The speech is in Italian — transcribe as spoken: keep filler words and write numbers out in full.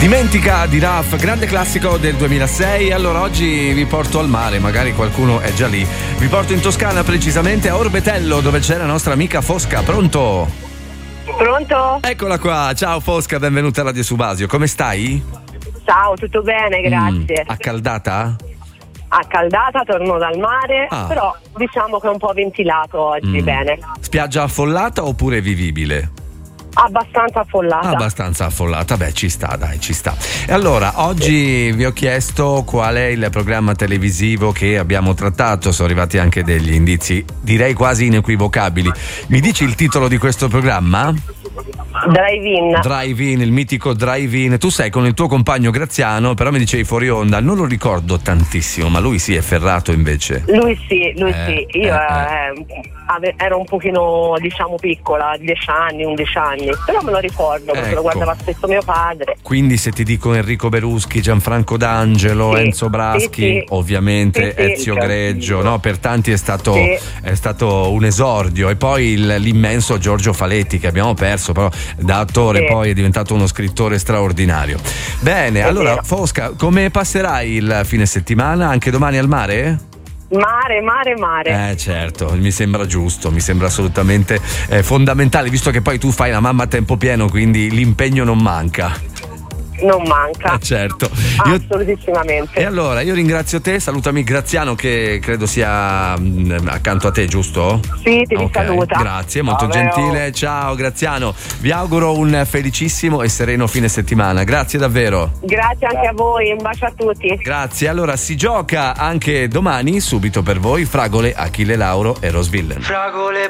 Dimentica di Raf, grande classico del duemilasei. Allora oggi vi porto al mare, magari qualcuno è già lì. Vi porto in Toscana, precisamente a Orbetello, dove c'è la nostra amica Fosca. Pronto? Pronto? Eccola qua, ciao Fosca, benvenuta a Radio Subasio. Come stai? Ciao, tutto bene, grazie. Mm, accaldata? Accaldata, torno dal mare, Ah. però diciamo che è un po' ventilato oggi, Mm. bene. Spiaggia affollata oppure vivibile? Abbastanza affollata. Abbastanza affollata, beh ci sta, dai, ci sta. E allora, oggi vi ho chiesto qual è il programma televisivo che abbiamo trattato, sono arrivati anche degli indizi, direi quasi inequivocabili. Mi dici il titolo di questo programma? Drive-in. Drive-in, il mitico Drive-in. Tu sei con il tuo compagno Graziano, però mi dicevi fuori onda, non lo ricordo tantissimo, ma lui sì è ferrato invece. Lui sì, lui Eh, sì. Io eh, eh, ave- ero un pochino, diciamo, piccola, dieci anni, undici anni, però me lo ricordo perché Ecco. lo guardava spesso mio padre. Quindi se ti dico Enrico Beruschi, Gianfranco D'Angelo, Sì, Enzo Braschi, sì, sì. ovviamente Sì, sì. Ezio Greggio, no? Per tanti è stato, Sì. è stato un esordio. E poi il- l'immenso Giorgio Faletti, che abbiamo perso, però da attore Sì. poi è diventato uno scrittore straordinario. Bene, È allora vero. Fosca, come passerai il fine settimana? Anche domani al mare? Mare, mare, mare. Eh certo, mi sembra giusto, mi sembra assolutamente eh, fondamentale, visto che poi tu fai la mamma a tempo pieno, quindi l'impegno non manca. Non manca. Eh, certo. Io- Assolutissimamente. E allora io ringrazio te, salutami Graziano che credo sia mh, accanto a te, giusto? Sì, ti Ok, saluta. grazie, molto Ciao, Leo. gentile. Ciao Graziano, vi auguro un felicissimo e sereno fine settimana. Grazie davvero. Grazie anche a voi, un bacio a tutti. Grazie. Allora si gioca anche domani, subito per voi, Fragole, Achille Lauro e Rose Villain. Fragole